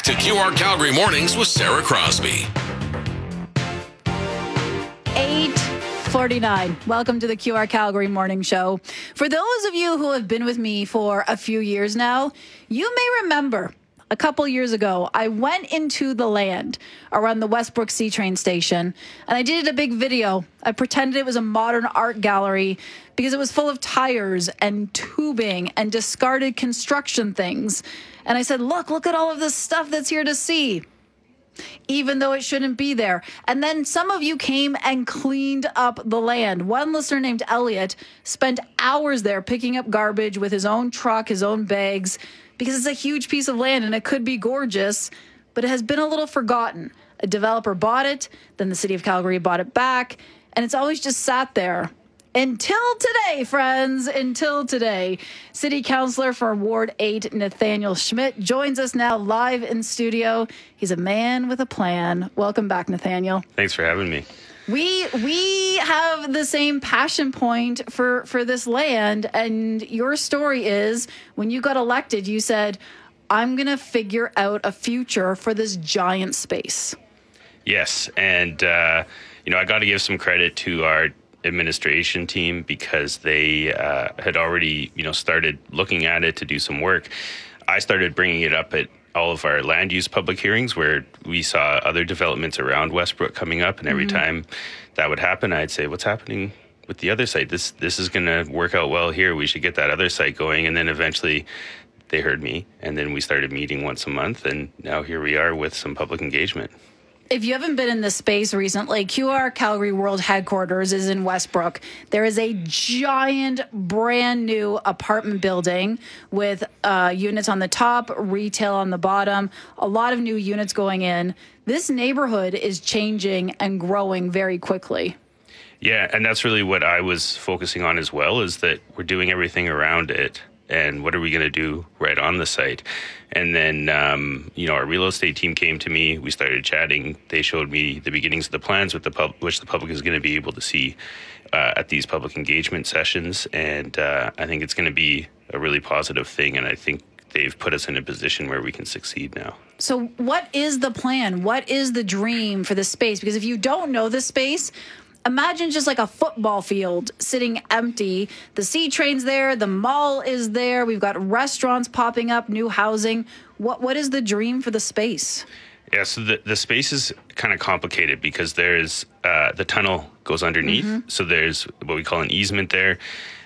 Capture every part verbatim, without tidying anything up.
to Q R Calgary Mornings with Sarah Crosby. eight forty-nine. Welcome to the Q R Calgary Morning Show. For those of you who have been with me for a few years now, you may remember a couple years ago, I went into the land around the Westbrook C train station, and I did a big video. I pretended it was a modern art gallery because it was full of tires and tubing and discarded construction things. And I said, look, look at all of this stuff that's here to see, even though it shouldn't be there. And then some of you came and cleaned up the land. One listener named Elliot spent hours there picking up garbage with his own truck, his own bags, because it's a huge piece of land and it could be gorgeous, but it has been a little forgotten. A developer bought it, then the city of Calgary bought it back, and it's always just sat there. Until today, friends, until today. City Councillor for Ward eight, Nathaniel Schmidt, joins us now live in studio. He's a man with a plan. Welcome back, Nathaniel. Thanks for having me. We we have the same passion point for, for this land, and your story is when you got elected, you said, I'm going to figure out a future for this giant space. Yes, and uh, you know, I got to give some credit to our administration team because they uh, had already, you know, started looking at it to do some work. I started bringing it up at all of our land use public hearings where we saw other developments around Westbrook coming up, and every mm-hmm. time that would happen, I'd say, what's happening with the other site? This this is going to work out well here. We should get that other site going. And then eventually they heard me, and then we started meeting once a month, and now here we are with some public engagement. If you haven't been in this space recently, Q R Calgary World Headquarters is in Westbrook. There is a giant, brand new apartment building with uh, units on the top, retail on the bottom, a lot of new units going in. This neighborhood is changing and growing very quickly. Yeah, and that's really what I was focusing on as well, is that we're doing everything around it. And what are we going to do right on the site? And then, um, you know, our real estate team came to me. We started chatting. They showed me the beginnings of the plans, with the pub- which the public is going to be able to see uh, at these public engagement sessions. And uh, I think it's going to be a really positive thing. And I think they've put us in a position where we can succeed now. So what is the plan? What is the dream for this space? Because if you don't know this space, imagine just like a football field sitting empty. The C train's there. The mall is there. We've got restaurants popping up, new housing. What What is the dream for the space? Yeah, so the, the space is kind of complicated because there's uh, the tunnel goes underneath. Mm-hmm. So there's what we call an easement there.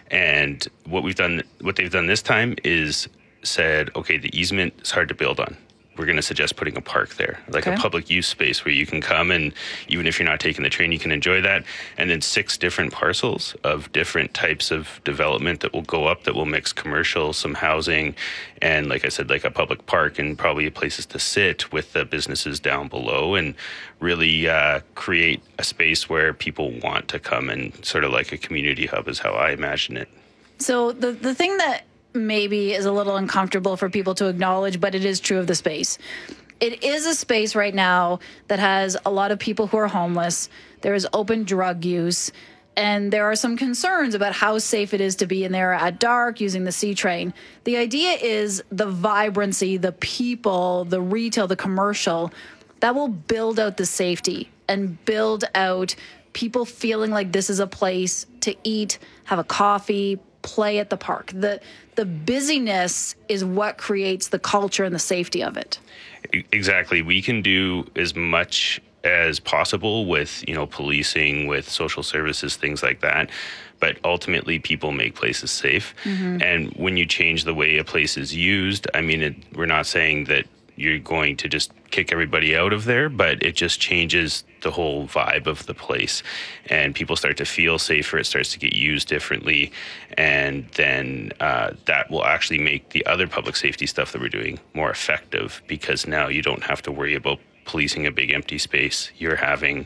And what we've done, what they've done this time is said, okay, the easement is hard to build on. We're going to suggest putting a park there, like okay. a public use space where you can come, and even if you're not taking the train, you can enjoy that. And then six different parcels of different types of development that will go up, that will mix commercial, some housing, and like I said, like a public park, and probably places to sit with the businesses down below, and really uh, create a space where people want to come, and sort of like a community hub is how I imagine it. So the the thing that maybe is a little uncomfortable for people to acknowledge, but it is true of the space. It is a space right now that has a lot of people who are homeless. There is open drug use, and there are some concerns about how safe it is to be in there at dark using the C train. The idea is the vibrancy, the people, the retail, the commercial, that will build out the safety and build out people feeling like this is a place to eat, have a coffee, play at the park. The the busyness is what creates the culture and the safety of it. Exactly. We can do as much as possible with, you know, policing, with social services, things like that. But ultimately, people make places safe. Mm-hmm. And when you change the way a place is used, I mean, it, we're not saying that you're going to just kick everybody out of there, but it just changes the whole vibe of the place, and people start to feel safer. It starts to get used differently, and then uh, that will actually make the other public safety stuff that we're doing more effective, because now you don't have to worry about policing a big empty space. You're having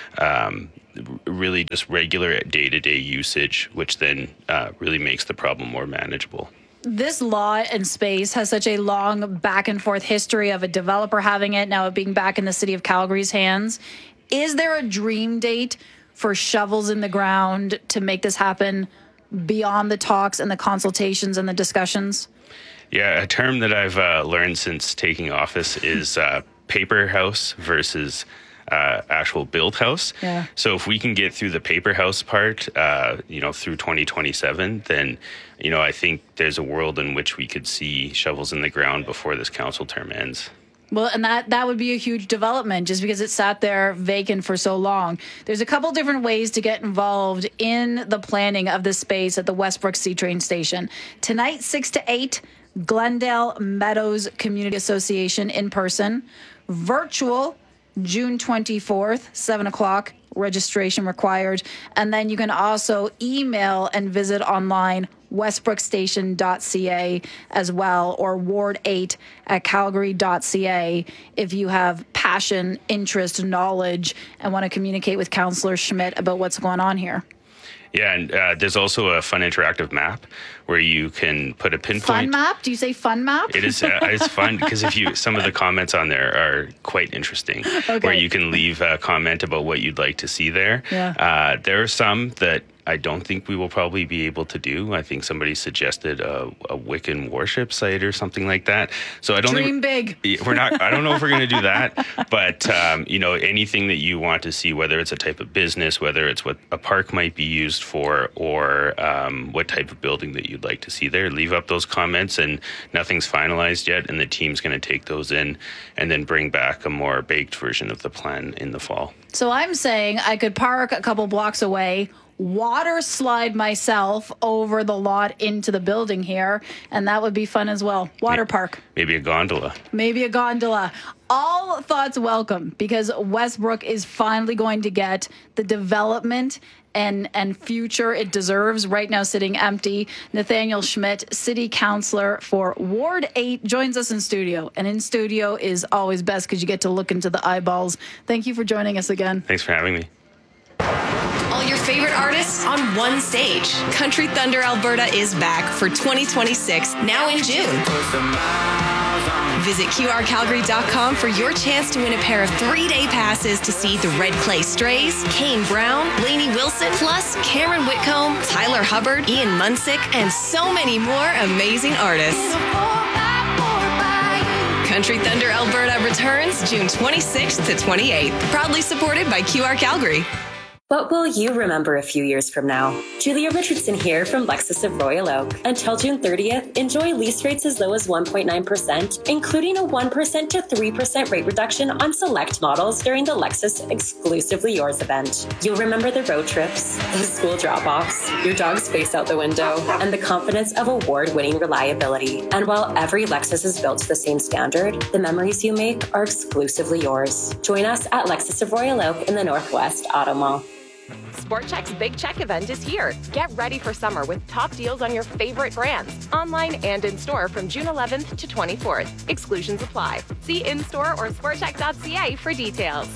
um, really just regular day-to-day usage, which then uh, really makes the problem more manageable. This law and space has such a long back and forth history of a developer having it, now it being back in the city of Calgary's hands. Is there a dream date for shovels in the ground to make this happen beyond the talks and the consultations and the discussions? Yeah, a term that I've uh, learned since taking office is uh, paper house versus uh, actual build house. Yeah. So if we can get through the paper house part, uh, you know, through twenty twenty-seven, then, you know, I think there's a world in which we could see shovels in the ground before this council term ends. Well, and that, that would be a huge development just because it sat there vacant for so long. There's a couple different ways to get involved in the planning of this space at the Westbrook C-Train Station. Tonight, six to eight, Glendale Meadows Community Association in person. Virtual, June twenty-fourth, seven o'clock, registration required. And then you can also email and visit online westbrook station dot c a as well, or ward eight at calgary dot c a if you have passion, interest, knowledge, and want to communicate with Councillor Schmidt about what's going on here. Yeah, and uh, there's also a fun interactive map where you can put a pinpoint. Fun map? Do you say fun map? It is. Uh, it's fun because if you some of the comments on there are quite interesting. Okay. Where you can leave a comment about what you'd like to see there. Yeah. Uh, there are some that I don't think we will probably be able to do. I think somebody suggested a, a Wiccan worship site or something like that. So I don't Dream think big. we're not. I don't know if we're going to do that. But um, you know, anything that you want to see, whether it's a type of business, whether it's what a park might be used for, or um, what type of building that you'd like to see there, leave up those comments. And nothing's finalized yet, and the team's going to take those in and then bring back a more baked version of the plan in the fall. So I'm saying I could park a couple blocks away, water slide myself over the lot into the building here, and that would be fun as well. Water park. Maybe a gondola. Maybe a gondola. All thoughts welcome, because Westbrook is finally going to get the development and and future it deserves. Right now sitting empty. Nathaniel Schmidt, City Councillor for Ward eight, joins us in studio. And in studio is always best because you get to look into the eyeballs. Thank you for joining us again. Thanks for having me. All your favorite artists on one stage. Country Thunder Alberta is back for twenty twenty-six, now in June. Visit Q R calgary dot com for your chance to win a pair of three-day passes to see the Red Clay Strays, Kane Brown, Lainey Wilson, plus Cameron Whitcomb, Tyler Hubbard, Ian Munsick, and so many more amazing artists. Country Thunder Alberta returns June twenty-sixth to twenty-eighth. Proudly supported by Q R Calgary. What will you remember a few years from now? Julia Richardson here from Lexus of Royal Oak. Until June thirtieth, enjoy lease rates as low as one point nine percent, including a one percent to three percent rate reduction on select models during the Lexus Exclusively Yours event. You'll remember the road trips, the school drop-offs, your dog's face out the window, and the confidence of award-winning reliability. And while every Lexus is built to the same standard, the memories you make are exclusively yours. Join us at Lexus of Royal Oak in the Northwest Auto Mall. SportCheck's Big Check event is here. Get ready for summer with top deals on your favorite brands, online and in store from June eleventh to twenty-fourth. Exclusions apply. See in-store or sport check dot c a for details.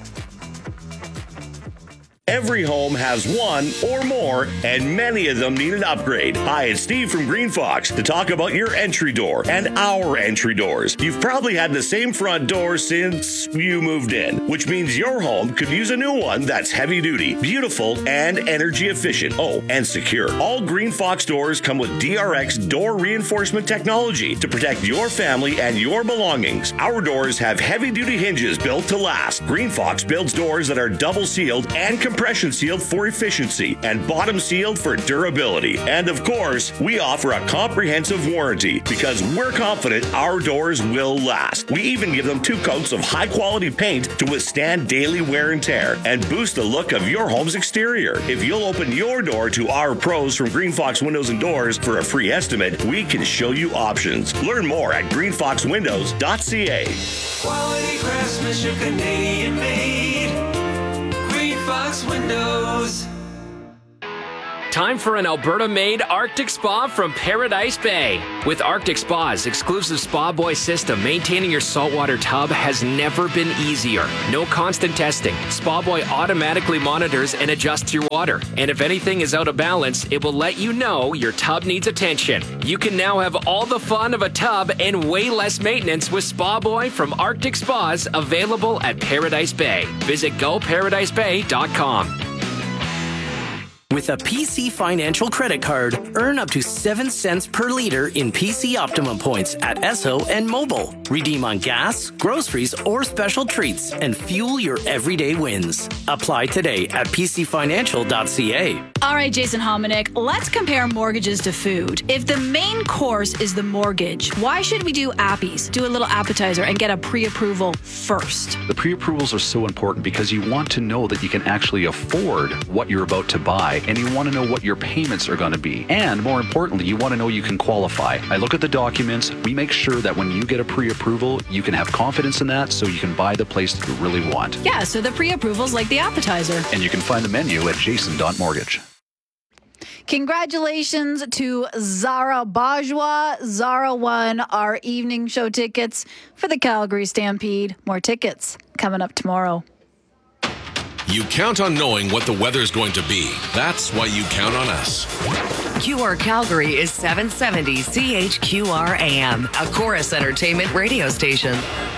Every home has one or more, and many of them need an upgrade. Hi, it's Steve from Green Fox to talk about your entry door and our entry doors. You've probably had the same front door since you moved in, which means your home could use a new one that's heavy duty, beautiful, and energy efficient. Oh, and secure. All Green Fox doors come with D R X door reinforcement technology to protect your family and your belongings. Our doors have heavy duty hinges built to last. Green Fox builds doors that are double sealed and compression sealed for efficiency and bottom sealed for durability. And of course, we offer a comprehensive warranty because we're confident our doors will last. We even give them two coats of high quality paint to withstand daily wear and tear and boost the look of your home's exterior. If you'll open your door to our pros from Green Fox Windows and Doors for a free estimate, we can show you options. Learn more at green fox windows dot c a. Quality craftsmanship, Canadian made. Green Fox Windows. Time for an Alberta-made Arctic Spa from Paradise Bay. With Arctic Spa's exclusive Spa Boy system, maintaining your saltwater tub has never been easier. No constant testing. Spa Boy automatically monitors and adjusts your water. And if anything is out of balance, it will let you know your tub needs attention. You can now have all the fun of a tub and way less maintenance with Spa Boy from Arctic Spas, available at Paradise Bay. Visit go paradise bay dot com. With a P C Financial credit card, earn up to seven cents per liter in P C Optimum points at Esso and Mobile. Redeem on gas, groceries, or special treats and fuel your everyday wins. Apply today at p c financial dot c a. All right, Jason Hominick, let's compare mortgages to food. If the main course is the mortgage, why should we do appies, do a little appetizer, and get a pre-approval first? The pre-approvals are so important because you want to know that you can actually afford what you're about to buy, and you want to know what your payments are going to be. And more importantly, you want to know you can qualify. I look at the documents. We make sure that when you get a pre-approval, you can have confidence in that so you can buy the place that you really want. Yeah, so the pre-approval's like the appetizer. And you can find the menu at jason dot mortgage. Congratulations to Zara Bajwa. Zara won our evening show tickets for the Calgary Stampede. More tickets coming up tomorrow. You count on knowing what the weather's going to be. That's why you count on us. Q R Calgary is seven seventy C H Q R A M, a Chorus Entertainment radio station.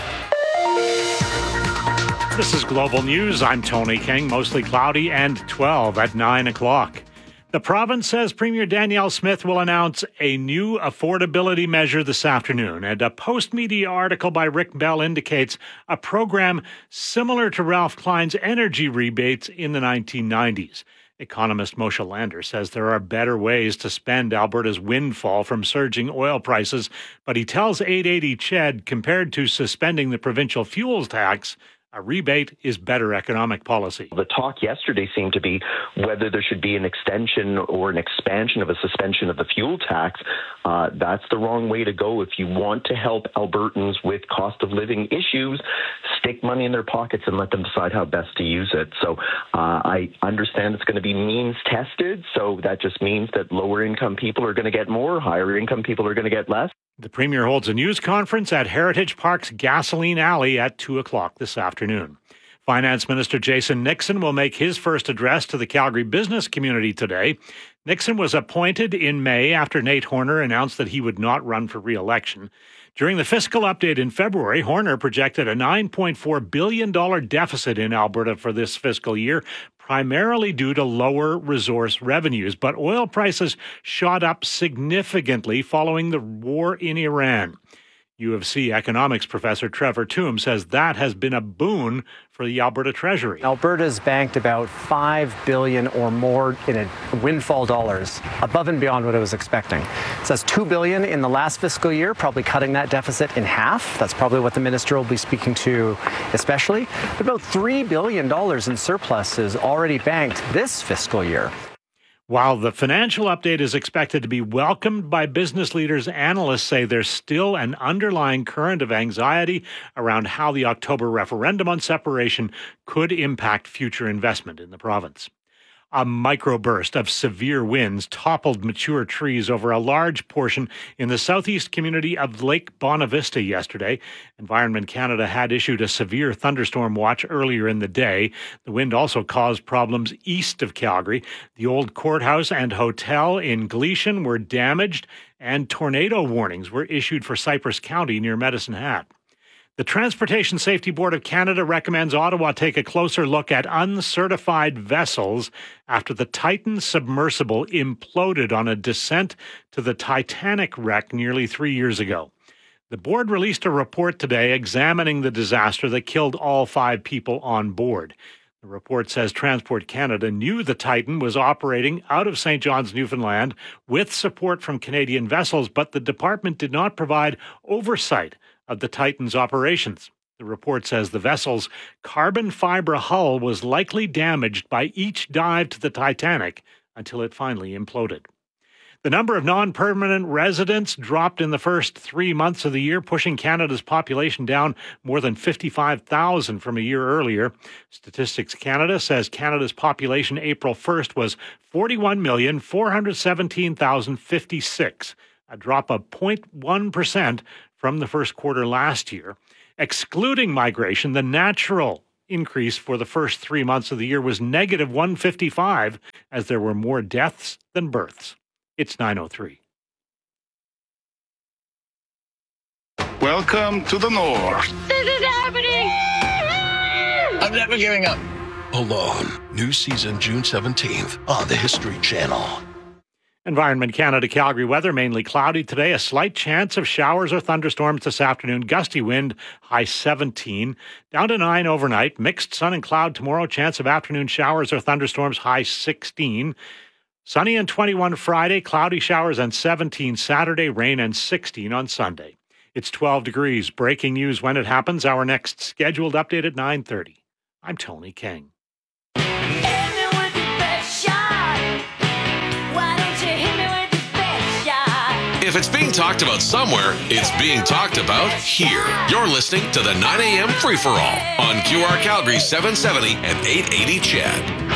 This is Global News. I'm Tony King. Mostly cloudy and twelve at nine o'clock. The province says Premier Danielle Smith will announce a new affordability measure this afternoon, and a post-media article by Rick Bell indicates a program similar to Ralph Klein's energy rebates in the nineteen nineties. Economist Moshe Lander says there are better ways to spend Alberta's windfall from surging oil prices, but he tells eight eighty C H E D compared to suspending the provincial fuels tax, a rebate is better economic policy. The talk yesterday seemed to be whether there should be an extension or an expansion of a suspension of the fuel tax. Uh, that's the wrong way to go. If you want to help Albertans with cost of living issues, stick money in their pockets and let them decide how best to use it. So uh, I understand it's going to be means tested. So that just means that lower income people are going to get more, higher income people are going to get less. The Premier holds a news conference at Heritage Park's Gasoline Alley at two o'clock this afternoon. Finance Minister Jason Nixon will make his first address to the Calgary business community today. Nixon was appointed in May after Nate Horner announced that he would not run for re-election. During the fiscal update in February, Horner projected a nine point four billion dollars deficit in Alberta for this fiscal year, primarily due to lower resource revenues. But oil prices shot up significantly following the war in Iran. U of C economics professor Trevor Toom says that has been a boon for the Alberta Treasury. Alberta's banked about five billion dollars or more in a windfall dollars, above and beyond what it was expecting. So that's two billion dollars in the last fiscal year, probably cutting that deficit in half. That's probably what the minister will be speaking to especially. But about three billion dollars in surplus is already banked this fiscal year. While the financial update is expected to be welcomed by business leaders, analysts say there's still an underlying current of anxiety around how the October referendum on separation could impact future investment in the province. A microburst of severe winds toppled mature trees over a large portion in the southeast community of Lake Bonavista yesterday. Environment Canada had issued a severe thunderstorm watch earlier in the day. The wind also caused problems east of Calgary. The old courthouse and hotel in Gleason were damaged, and tornado warnings were issued for Cypress County near Medicine Hat. The Transportation Safety Board of Canada recommends Ottawa take a closer look at uncertified vessels after the Titan submersible imploded on a descent to the Titanic wreck nearly three years ago. The board released a report today examining the disaster that killed all five people on board. The report says Transport Canada knew the Titan was operating out of Saint John's, Newfoundland, with support from Canadian vessels, but the department did not provide oversight of the Titan's operations. The report says the vessel's carbon fiber hull was likely damaged by each dive to the Titanic until it finally imploded. The number of non-permanent residents dropped in the first three months of the year, pushing Canada's population down more than fifty-five thousand from a year earlier. Statistics Canada says Canada's population April first was forty-one million, four hundred seventeen thousand fifty-six, a drop of zero point one percent from the first quarter last year. Excluding migration, the natural increase for the first three months of the year was negative one hundred fifty-five, as there were more deaths than births. It's nine oh three. Welcome to the North. This is happening! I'm never giving up. Alone. New season June seventeenth on the History Channel. Environment Canada Calgary weather, mainly cloudy today. A slight chance of showers or thunderstorms this afternoon. Gusty wind, high seventeen. Down to nine overnight. Mixed sun and cloud tomorrow. Chance of afternoon showers or thunderstorms, high sixteen. Sunny and twenty-one Friday. Cloudy showers and seventeen Saturday. Rain and sixteen on Sunday. It's twelve degrees. Breaking news when it happens. Our next scheduled update at nine thirty. I'm Tony King. If it's being talked about somewhere, it's being talked about here. You're listening to the nine a.m. Free-for-All on Q R Calgary seven seventy and eight eighty C H E D.